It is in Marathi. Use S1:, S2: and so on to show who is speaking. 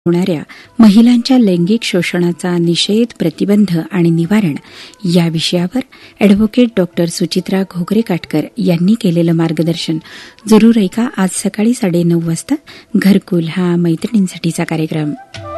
S1: होणाऱ्या महिलांच्या लैंगिक शोषणाचा निषेध, प्रतिबंध आणि निवारण या विषयावर अॅडव्होकेट डॉक्टर सुचित्रा घोगरे काटकर यांनी केलेलं मार्गदर्शन जरूर ऐका. आज सकाळी 9:30 वाजता घरकुल हा मैत्रिणींसाठीचा कार्यक्रम.